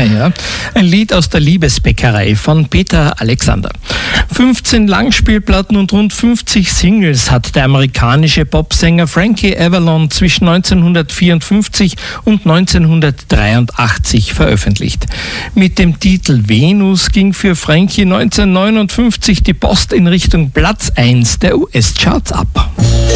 Ja, ein Lied aus der Liebesbäckerei von Peter Alexander. 15 Langspielplatten und rund 50 Singles hat der amerikanische Popsänger Frankie Avalon zwischen 1954 und 1983 veröffentlicht. Mit dem Titel Venus ging für Frankie 1959 die Post in Richtung Platz 1 der US-Charts ab.